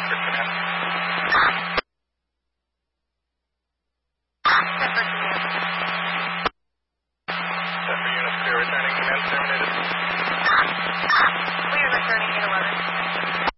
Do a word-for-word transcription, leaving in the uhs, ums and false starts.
Bedford command. Bedford command. Bedford unit clear returning command terminated. We are returning eight eleven.